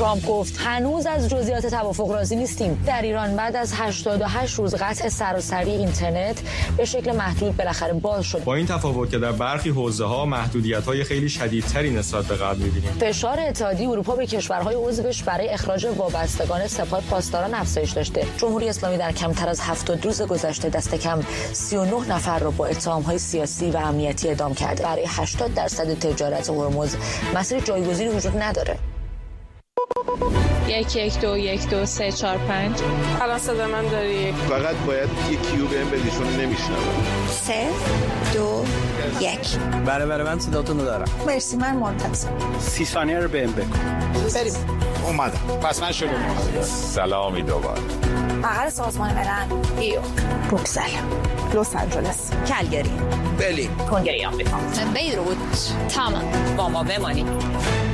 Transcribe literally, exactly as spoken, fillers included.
ترامپ گفت هنوز از جزئیات توافق راضی نیستیم. در ایران بعد از هشتاد و هشت روز قطع سراسری اینترنت به شکل محدود بالاخره باز شد. با این تفاوت که در برخی حوزه‌ها محدودیت‌های خیلی شدیدتری نسبت به قبل می‌بینیم. فشار اتحادیه اروپا به کشورهای عضوش برای اخراج وابستگان سپاه پاسداران افزایش داشته. جمهوری اسلامی در کمتر از هفتاد روز گذشته دست کم سی و نه نفر را با اتهام‌های سیاسی و امنیتی اعدام کرده. برای هشتاد درصد تجارت هرمز مسیر جایگزینی وجود نداره. یک یک دو یک دو سه چهار پنج. الان صدا من داری؟ فقط باید یک کیو بهم بدی چون نمیشنوم. سه دو یک. بله بله من صداتون رو دارم. مرسی من منتظر. سی ثانیه رو بهم بگو. بریم. اومدم. پس من شروع می‌کنم. سلامی دوباره. مقر سازمان ملل. ایو. بروکسل. لس آنجلس. کلگری. برلین. کنگره آمریکا. بیروت. تمام. با ما بمانید.